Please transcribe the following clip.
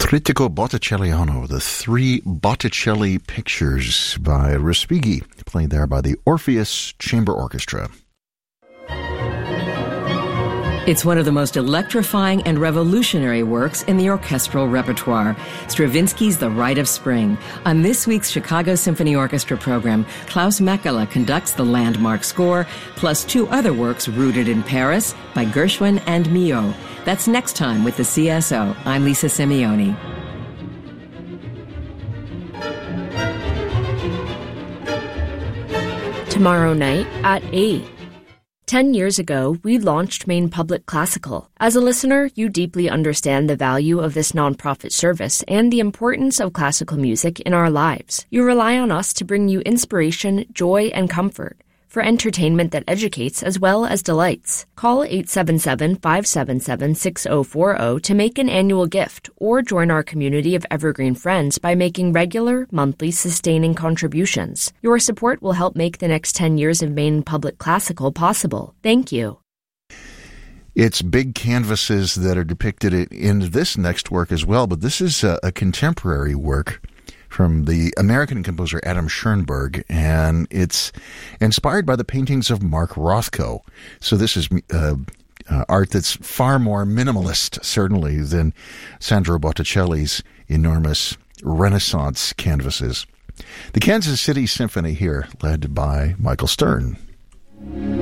Trittico Botticelliano, the three Botticelli pictures by Respighi, played there by the Orpheus Chamber Orchestra. It's one of the most electrifying and revolutionary works in the orchestral repertoire, Stravinsky's The Rite of Spring. On this week's Chicago Symphony Orchestra program, Klaus Mekela conducts the landmark score, plus two other works rooted in Paris by Gershwin and Milhaud. That's next time with the CSO. I'm Lisa Simeoni. Tomorrow night at 8. 10 years ago, we launched Maine Public Classical. As a listener, you deeply understand the value of this nonprofit service and the importance of classical music in our lives. You rely on us to bring you inspiration, joy, and comfort for entertainment that educates as well as delights. Call 877-577-6040 to make an annual gift or join our community of evergreen friends by making regular, monthly, sustaining contributions. Your support will help make the next 10 years of Maine Public Classical possible. Thank you. It's big canvases that are depicted in this next work as well, but this is a contemporary work from the American composer Adam Schoenberg, and it's inspired by the paintings of Mark Rothko. So this is art that's far more minimalist, certainly, than Sandro Botticelli's enormous Renaissance canvases. The Kansas City Symphony here, led by Michael Stern.